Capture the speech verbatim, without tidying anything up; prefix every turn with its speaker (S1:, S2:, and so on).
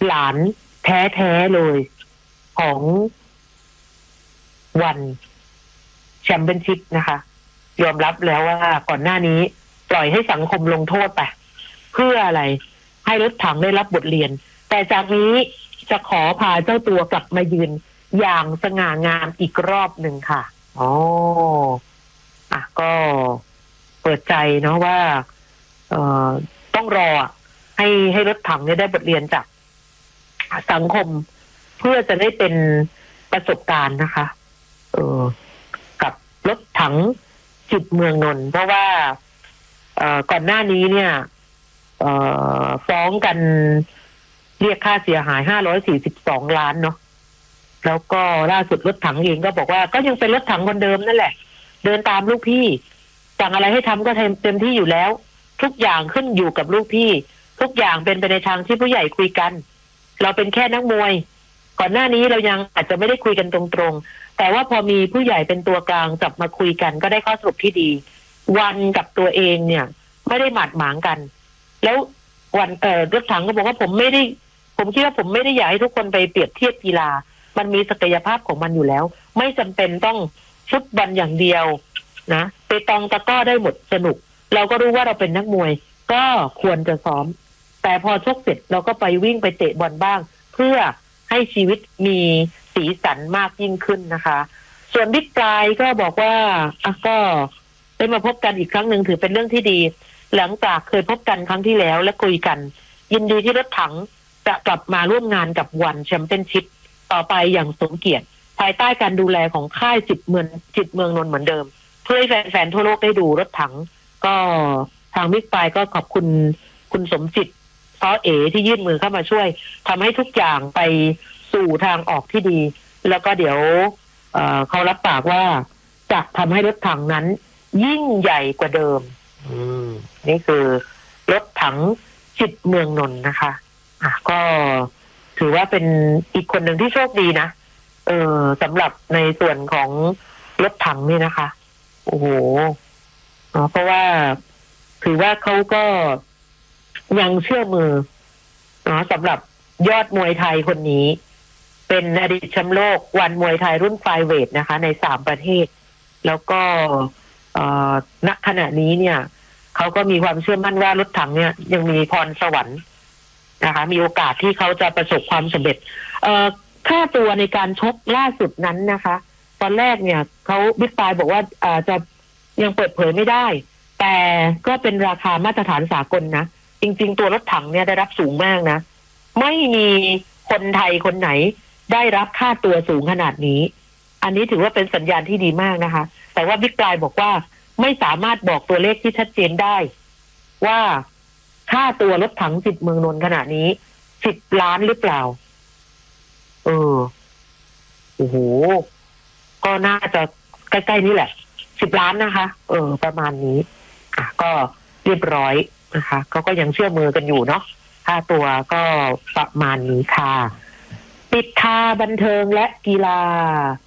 S1: หลานแท้ๆเลยของวันแชมเปี้ยนชิพนะคะยอมรับแล้วว่าก่อนหน้านี้ปล่อยให้สังคมลงโทษไปเพื่ออะไรให้รถถังได้รับบทเรียนแต่จากนี้จะขอพาเจ้าตัวกลับมายืนอย่างสง่างามอีกรอบหนึ่งค่ะอ๋ออ่ะก็เปิดใจเนาะว่าเอ่อต้องรอให้ให้รถถังเนี่ยได้บทเรียนจากสังคมเพื่อจะได้เป็นประสบการณ์นะคะเออกับรถถังจิตเมืองนนท์เพราะว่าเอ่อก่อนหน้านี้เนี่ยเอ่อฟ้องกันเรียกค่าเสียหายห้าร้อยสี่สิบสองล้านเนาะแล้วก็ล่าสุดรถถังเองก็บอกว่าก็ยังเป็นรถถังคนเดิมนั่นแหละเดินตามลูกพี่สั่งอะไรให้ทำก็เต็มที่อยู่แล้วทุกอย่างขึ้นอยู่กับลูกพี่ทุกอย่างเป็นไปในทางที่ผู้ใหญ่คุยกันเราเป็นแค่นักมวยก่อนหน้านี้เรายังอาจจะไม่ได้คุยกันตรงๆแต่ว่าพอมีผู้ใหญ่เป็นตัวกลางจับมาคุยกันก็ได้ข้อสรุปที่ดีวันกับตัวเองเนี่ยไม่ได้หมาดหมางกันแล้ววันเอ่อรถถังก็บอกว่าผมไม่ได้ผมคิดว่าผมไม่ได้อยากให้ทุกคนไปเปรียบเทียบกีฬามันมีศักยภาพของมันอยู่แล้วไม่จำเป็นต้องฟุตบอลอย่างเดียวนะไปตองตะก้อได้หมดสนุกเราก็รู้ว่าเราเป็นนักมวยก็ควรจะซ้อมแต่พอชกเสร็จเราก็ไปวิ่งไปเตะบอลบ้างเพื่อให้ชีวิตมีสีสันมากยิ่งขึ้นนะคะส่วนบิ๊กปลายก็บอกว่าอ่ะก็ได้มาพบกันอีกครั้งหนึ่งถือเป็นเรื่องที่ดีหลังจากเคยพบกันครั้งที่แล้วและคุยกันยินดีที่รถถังจะกลับมาร่วมงานกับวันแชมเปี้ยนชิพต่อไปอย่างสมเกียรติภายใต้การดูแลของค่ายจิตเมืองจิตเมืองนนท์เหมือนเดิมเพื่อให้แฟนๆทั่วโลกได้ดูรถถังก็ทางบิ๊กปลายก็ขอบคุณคุณสมจิตซ้อเอที่ยื่นมือเข้ามาช่วยทำให้ทุกอย่างไปสู่ทางออกที่ดีแล้วก็เดี๋ยว เอ่อ เขารับปากว่าจะทำให้รถถังนั้นยิ่งใหญ่กว่าเดิมอืมนี่คือรถถังจิตเมืองนนท์นะคะอ่ะก็ถือว่าเป็นอีกคนหนึ่งที่โชคดีนะเออสำหรับในส่วนของรถถังนี่นะคะโอ้โหเพราะว่าถือว่าเขาก็ยังเชื่อมือเนาะสำหรับยอดมวยไทยคนนี้เป็นอดีตแชมป์โลกวันมวยไทยรุ่นไฟเวทนะคะในสามประเทศแล้วก็ณขณะนี้เนี่ยเขาก็มีความเชื่อมั่นว่ารถถังเนี่ยยังมีพรสวรรค์นะคะมีโอกาสที่เขาจะประสบความสำเร็จเอ่อค่าตัวในการชกล่าสุดนั้นนะคะตอนแรกเนี่ยเขาบิ๊กปลายบอกว่าอาจะยังเปิดเผยไม่ได้แต่ก็เป็นราคามาตรฐานสากลนะจริงๆตัวรถถังเนี่ยได้รับสูงมากนะไม่มีคนไทยคนไหนได้รับค่าตัวสูงขนาดนี้อันนี้ถือว่าเป็นสัญญาณที่ดีมากนะคะแต่ว่าบิ๊กปลายบอกว่าไม่สามารถบอกตัวเลขที่ชัดเจนได้ว่าค่าตัวรถถังจิตเมืองนนท์ขนาดนี้สิบล้านหรือเปล่าเออโอ้โหก็น่าจะใกล้ๆนี่แหละสิบล้านนะคะเออประมาณนี้อ่ะก็เรียบร้อยนะคะเขาก็ยังเชื่อมือกันอยู่เนาะค่าตัวก็ประมาณนี้ค่ะปิดทาบันเทิงและกีฬา